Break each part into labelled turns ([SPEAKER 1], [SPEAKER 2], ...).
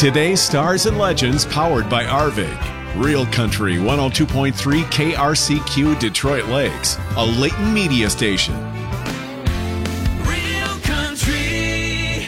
[SPEAKER 1] Today's Stars and Legends powered by Arvig. Real Country 102.3 KRCQ Detroit Lakes, a Leighton media station.
[SPEAKER 2] Real Country.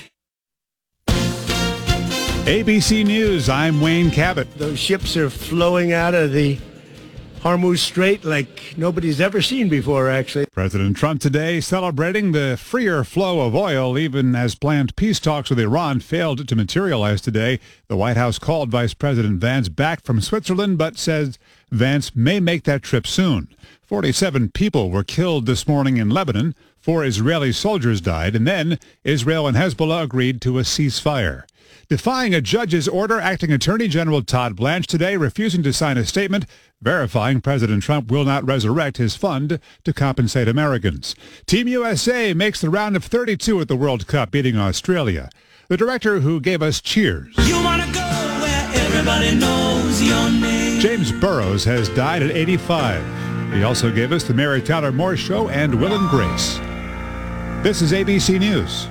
[SPEAKER 3] ABC News, I'm Wayne Cabot.
[SPEAKER 4] Those ships are flowing out of the Hormuz Strait like nobody's ever seen before, actually.
[SPEAKER 3] President Trump today celebrating the freer flow of oil, even as planned peace talks with Iran failed to materialize today. The White House called Vice President Vance back from Switzerland, but says Vance may make that trip soon. 47 people were killed this morning in Lebanon. 4 Israeli soldiers died, and then Israel and Hezbollah agreed to a ceasefire. Defying a judge's order, Acting Attorney General Todd Blanche today refusing to sign a statement verifying President Trump will not resurrect his fund to compensate Americans. Team USA makes the round of 32 at the World Cup, beating Australia. The director who gave us Cheers,
[SPEAKER 2] You wanna go where everybody knows your name.
[SPEAKER 3] James Burrows, has died at 85. He also gave us The Mary Tyler Moore Show and Will and Grace. This is ABC News.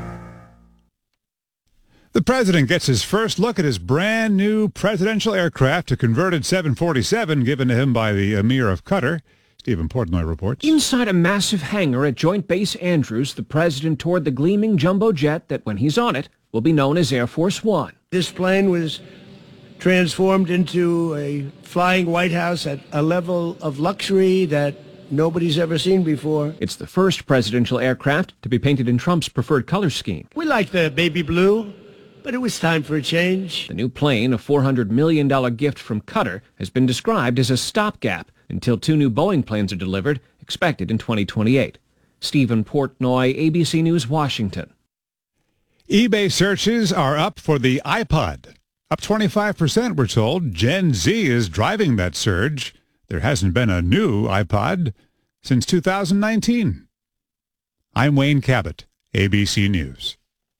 [SPEAKER 3] The president gets his first look at his brand new presidential aircraft, a converted 747 given to him by the Emir of Qatar. Stephen Portnoy reports.
[SPEAKER 5] Inside a massive hangar at Joint Base Andrews, the president toured the gleaming jumbo jet that, when he's on it, will be known as Air Force One.
[SPEAKER 4] This plane was transformed into a flying White House at a level of luxury that nobody's ever seen before.
[SPEAKER 5] It's the first presidential aircraft to be painted in Trump's preferred color scheme.
[SPEAKER 4] We like the baby blue, but it was time for a change.
[SPEAKER 5] The new plane, a $400 million gift from Qatar, has been described as a stopgap until 2 new Boeing planes are delivered, expected in 2028. Stephen Portnoy, ABC News, Washington.
[SPEAKER 3] eBay searches are up for the iPod. Up 25%, we're told. Gen Z is driving that surge. There hasn't been a new iPod since 2019. I'm Wayne Cabot, ABC News.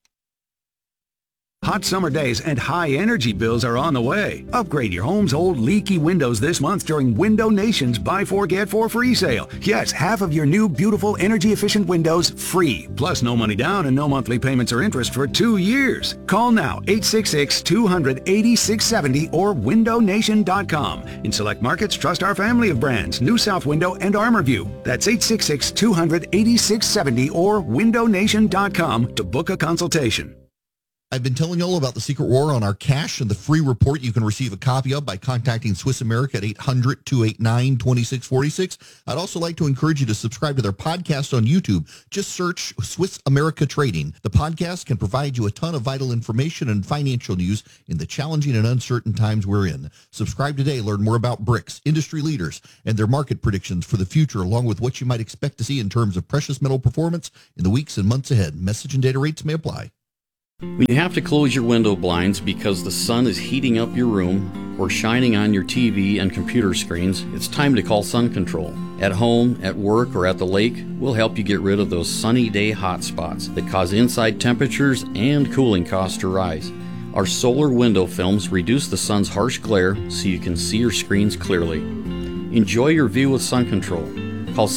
[SPEAKER 6] Hot summer days and high energy bills are on the way. Upgrade your home's old leaky windows this month during Window Nation's Buy 4 Get 4 free sale. Yes, half of your new beautiful energy efficient windows free. Plus no money down and no monthly payments or interest for 2 years. Call now 866-200-8670 or windownation.com. In select markets, trust our family of brands, New South Window and ArmorView. That's 866-200-8670 or windownation.com to book a consultation.
[SPEAKER 7] I've been telling you all about the Secret War on our cash and the free report you can receive a copy of by contacting Swiss America at 800-289-2646. I'd also like to encourage you to subscribe to their podcast on YouTube. Just search Swiss America Trading. The podcast can provide you a ton of vital information and financial news in the challenging and uncertain times we're in. Subscribe today. Learn more about BRICS, industry leaders, and their market predictions for the future, along with what you might expect to see in terms of precious metal performance in the weeks and months ahead. Message and data rates may apply.
[SPEAKER 8] When you have to close your window blinds because the sun is heating up your room or shining on your TV and computer screens, it's time to call Sun Control. At home, at work, or at the lake, we'll help you get rid of those sunny day hot spots that cause inside temperatures and cooling costs to rise. Our solar window films reduce the sun's harsh glare so you can see your screens clearly. Enjoy your view with Sun Control. Call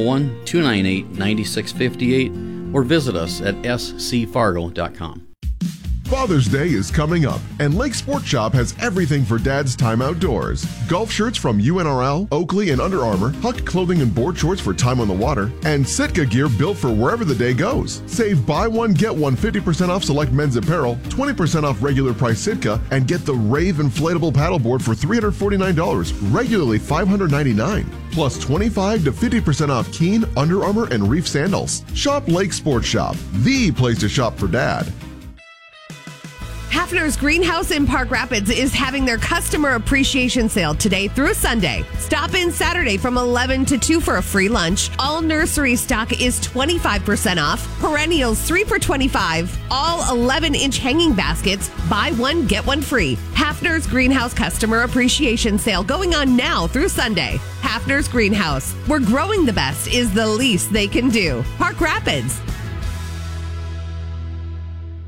[SPEAKER 8] 701-298-9658 or visit us at scfargo.com.
[SPEAKER 9] Father's Day is coming up, and Lake Sport Shop has everything for Dad's time outdoors. Golf shirts from UNRL, Oakley, and Under Armour, Huck clothing and board shorts for time on the water, and Sitka gear built for wherever the day goes. Save buy one, get one 50% off select men's apparel, 20% off regular price Sitka, and get the Rave inflatable paddleboard for $349, regularly $599. Plus 25 to 50% off Keen, Under Armour, and Reef sandals. Shop Lake Sport Shop, the place to shop for Dad.
[SPEAKER 10] Hafner's Greenhouse in Park Rapids is having their customer appreciation sale today through Sunday. Stop in Saturday from 11 to 2 for a free lunch. All nursery stock is 25% off. Perennials 3 for $25. All 11-inch hanging baskets, buy one, get one free. Hafner's Greenhouse customer appreciation sale going on now through Sunday. Hafner's Greenhouse, where growing the best is the least they can do. Park Rapids.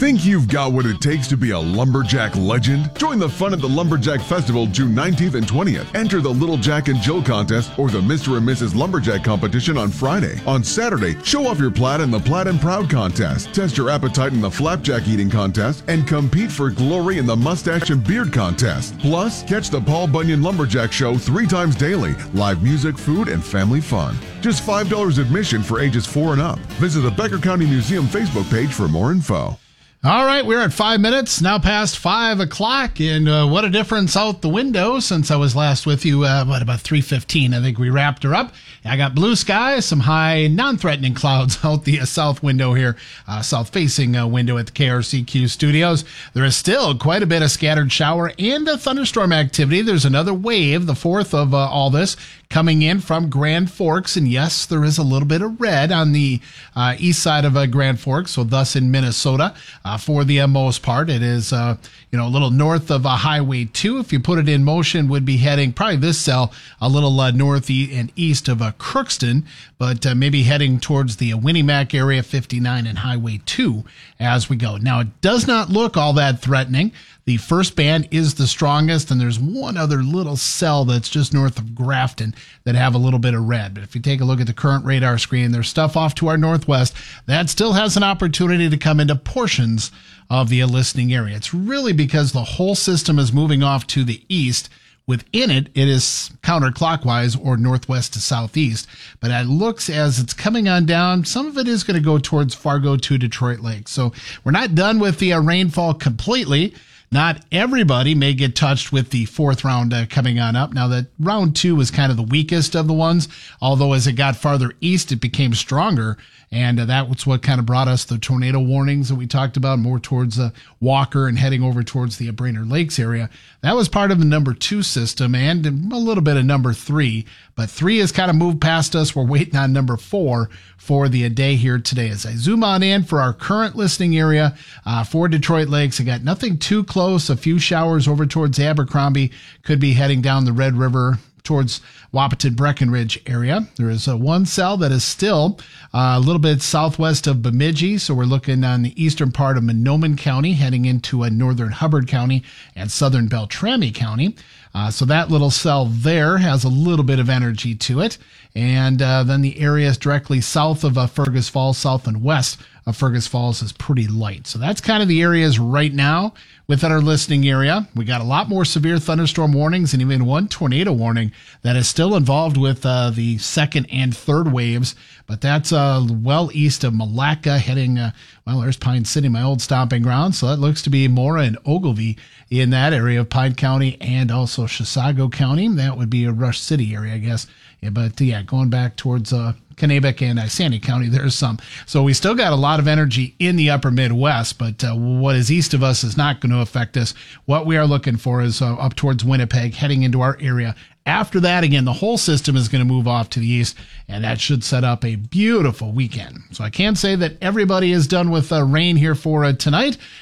[SPEAKER 9] Think you've got what it takes to be a lumberjack legend? Join the fun at the Lumberjack Festival June 19th and 20th. Enter the Little Jack and Jill contest or the Mr. and Mrs. Lumberjack competition on Friday. On Saturday, show off your plaid in the Plaid and Proud contest. Test your appetite in the Flapjack eating contest and compete for glory in the Mustache and Beard contest. Plus, catch the Paul Bunyan Lumberjack Show 3 times daily. Live music, food, and family fun. Just $5 admission for ages 4 and up. Visit the Becker County Museum Facebook page for more info.
[SPEAKER 11] All right, we're at 5 minutes, now past 5 o'clock, and what a difference out the window since I was last with you, about 3:15. I think we wrapped her up. I got blue skies, some high, non-threatening clouds out the south window here, south-facing window at the KRCQ studios. There is still quite a bit of scattered shower and thunderstorm activity. There's another wave, the fourth of all this, coming in from Grand Forks, and yes, there is a little bit of red on the east side of Grand Forks, so thus in Minnesota. For the most part, it is a little north of Highway 2. If you put it in motion, would be heading probably this cell a little north and east of Crookston, but maybe heading towards the Winnimac area, 59 and Highway 2 as we go. Now, it does not look all that threatening. The first band is the strongest, and there's one other little cell that's just north of Grafton that have a little bit of red. But if you take a look at the current radar screen, there's stuff off to our northwest that still has an opportunity to come into portions of the listening area. It's really because the whole system is moving off to the east. Within it, it is counterclockwise or northwest to southeast. But it looks as it's coming on down, some of it is going to go towards Fargo to Detroit Lake. So we're not done with the rainfall completely. Not everybody may get touched with the fourth round coming on up. Now, that round 2 was kind of the weakest of the ones, although as it got farther east, it became stronger. And that was what kind of brought us the tornado warnings that we talked about, more towards Walker and heading over towards the Brainerd Lakes area. That was part of the number 2 system and a little bit of number 3. But 3 has kind of moved past us. We're waiting on number 4 for the day here today. As I zoom on in for our current listening area for Detroit Lakes, I got nothing too close. A few showers over towards Abercrombie, could be heading down the Red River towards Wahpeton Breckenridge area. There is one cell that is still a little bit southwest of Bemidji, so we're looking on the eastern part of Monoman County, heading into northern Hubbard County and southern Beltrami County. So that little cell there has a little bit of energy to it. And then the areas directly south of Fergus Falls, south and west of Fergus Falls is pretty light. So that's kind of the areas right now within our listening area. We got a lot more severe thunderstorm warnings and even one tornado warning that is still involved with the second and third waves. But that's well east of Malacca, heading, there's Pine City, my old stomping ground. So that looks to be Mora and Ogilvie in that area of Pine County and also Chisago County. That would be a Rush City area, I guess. Yeah, but going back towards Kanabec and Sandy County, there's some. So we still got a lot of energy in the upper Midwest, but what is east of us is not going to affect us. What we are looking for is up towards Winnipeg, heading into our area. After that, again, the whole system is going to move off to the east, and that should set up a beautiful weekend. So I can't say that everybody is done with rain here for tonight.